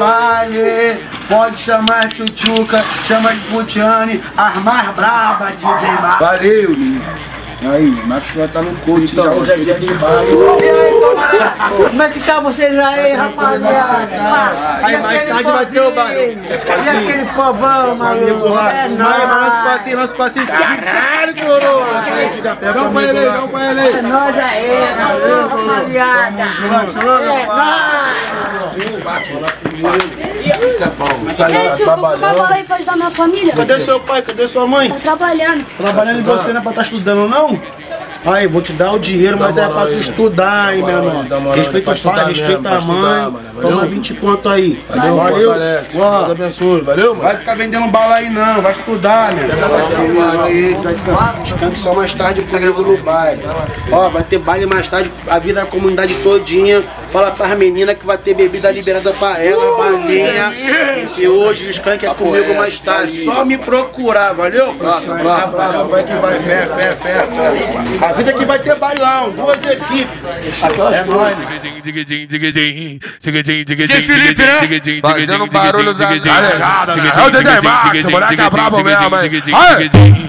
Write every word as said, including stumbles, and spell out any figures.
baile. Pode chamar Tchutchuca, chama de Putiane, as mais braba, D J Mar. Valeu, Lino. Aí, Max vai estar no coach, então, hoje é dia de baile. Como é que tá vocês aí, rapaziada? Aí mais tarde vai ter o baile. E aquele povão, maluco? É nóis. Lança o passinho, lança o passinho. Caralho, coroa. Dá pra ele aí, dá pra ele aí. É nóis aí, rapaziada. É nóis. Isso é bom, isso aí Ei, tá tio, vou comprar trabalhando. bola aí pra ajudar minha família. Cadê seu pai? Cadê sua mãe? Tá trabalhando. Trabalhando em você, não é pra estar estudando, não? Aí, vou te dar o dinheiro, mas é pra tu estudar, hein, meu irmão. Respeita o pai, respeita a mãe. Toma vinte conto aí. Valeu, valeu. Deus Ó, abençoe, valeu, mano? vai ficar vendendo bala aí não, vai estudar, né? Aí, escante só mais tarde comigo no baile. Ó, vai ter baile mais tarde, avisa a comunidade todinha. Fala pras meninas que vai ter bebida liberada pra ela, balinha. E hoje o skunk é comigo mais tarde. Só me procurar, valeu? Abraço, vai que vai, fé, fé, fé, fé. Avisa que vai ter bailão, duas equipes. É nóis. G Felipe, né? Fazendo barulho da galegada, né? É o D J Max, o moleque é brabo mesmo, hein? Aê!